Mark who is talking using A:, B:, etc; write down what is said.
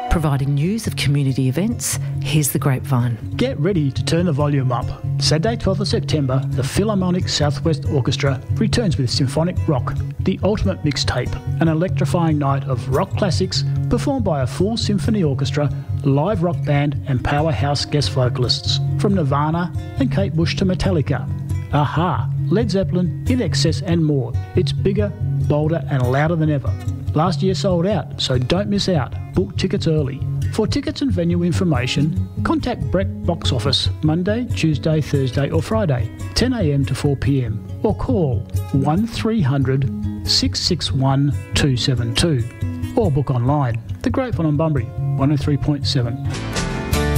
A: Providing news of community events, here's The Grapevine.
B: Get ready to turn the volume up. Saturday 12th of September, the Philharmonic Southwest Orchestra returns with Symphonic Rock, the ultimate mixtape, an electrifying night of rock classics performed by a full symphony orchestra, live rock band and powerhouse guest vocalists from Nirvana and Kate Bush to Metallica, Aha, Led Zeppelin, INXS and more. It's bigger, bolder and louder than ever. Last year sold out, so don't miss out. Book tickets early. For tickets and venue information, contact Breck Box Office Monday, Tuesday, Thursday or Friday, 10 a.m. to 4 p.m. or call 1300 661 272 or book online. The Grapevine on Bunbury, 103.7.